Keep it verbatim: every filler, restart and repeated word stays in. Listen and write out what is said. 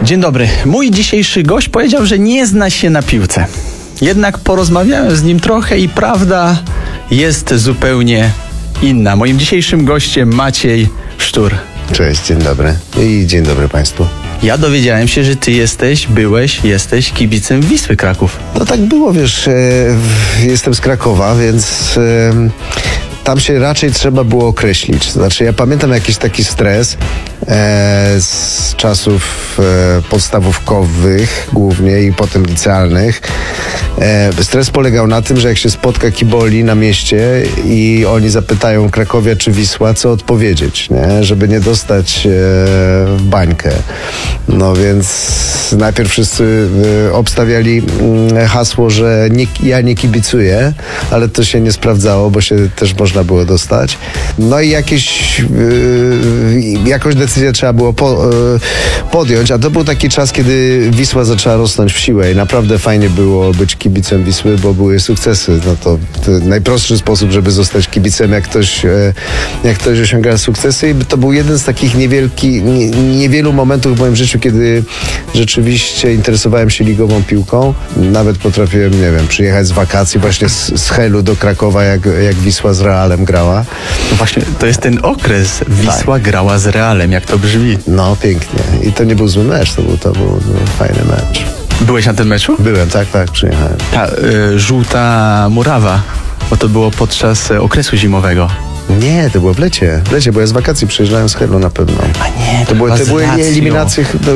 Dzień dobry. Mój dzisiejszy gość powiedział, że nie zna się na piłce. Jednak porozmawiałem z nim trochę i prawda jest zupełnie inna. Moim dzisiejszym gościem Maciej Sztur. Cześć, dzień dobry i dzień dobry Państwu. Ja dowiedziałem się, że ty jesteś, byłeś, jesteś kibicem Wisły Kraków. No tak było, wiesz, e, jestem z Krakowa, więc e, tam się raczej trzeba było określić. Znaczy ja pamiętam jakiś taki stres e, z czasów e, podstawówkowych głównie i potem licealnych. E, stres polegał na tym, że jak się spotka kiboli na mieście i oni zapytają Krakowia czy Wisła, co odpowiedzieć, nie? Żeby nie dostać e, w bańkę. No więc najpierw wszyscy e, obstawiali e, hasło, że nie, ja nie kibicuję, ale to się nie sprawdzało, bo się też można było dostać. No i jakieś, e, jakąś decyzję trzeba było po, e, podjąć, a to był taki czas, kiedy Wisła zaczęła rosnąć w siłę i naprawdę fajnie było być kibicem Wisły, bo były sukcesy. No to, to najprostszy sposób, żeby zostać kibicem, jak ktoś, e, jak ktoś osiąga sukcesy. I to był jeden z takich niewielki, nie, niewielu momentów w moim życiu, kiedy rzeczywiście interesowałem się ligową piłką. Nawet potrafiłem, nie wiem, przyjechać z wakacji właśnie z, z Helu do Krakowa, jak, jak Wisła z Realem grała. No właśnie, to jest ten okres. Wisła tak grała z Realem, jak to brzmi. No, pięknie. I to nie był zły mecz, to był, to był no, fajny mecz. Byłeś na tym meczu? Byłem, tak, tak, przyjechałem. Ta y, żółta murawa, bo to było podczas y, okresu zimowego. Nie, to było w lecie. W lecie, bo ja z wakacji przyjeżdżałem z Helu na pewno. A nie, to, To były, chyba to z były Lazio. eliminacje,